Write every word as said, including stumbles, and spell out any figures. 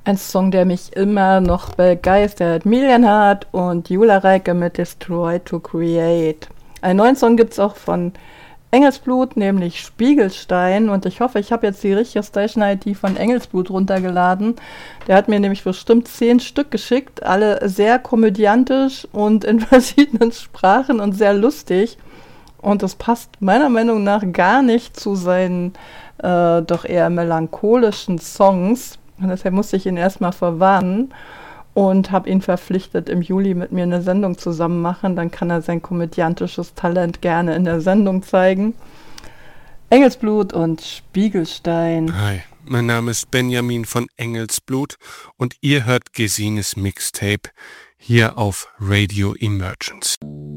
Ein Song, der mich immer noch begeistert. Milienhardt und Jula Reike mit Destroy to Create. Einen neuen Song gibt es auch von Engelsblut, nämlich Spiegelstein. Und ich hoffe, ich habe jetzt die richtige Station-I D von Engelsblut runtergeladen. Der hat mir nämlich bestimmt zehn Stück geschickt. Alle sehr komödiantisch und in verschiedenen Sprachen und sehr lustig. Und das passt meiner Meinung nach gar nicht zu seinen äh, doch eher melancholischen Songs. Und deshalb musste ich ihn erstmal verwarnen und habe ihn verpflichtet, im Juli mit mir eine Sendung zusammen machen. Dann kann er sein komödiantisches Talent gerne in der Sendung zeigen. Engelsblut und Spiegelstein. Hi, mein Name ist Benjamin von Engelsblut und ihr hört Gesines Mixtape hier auf Radio Emergence.